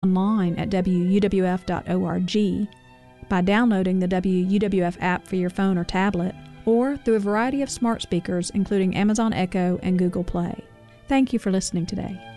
online at wuwf.org, by downloading the WUWF app for your phone or tablet, or through a variety of smart speakers including Amazon Echo and Google Play. Thank you for listening today.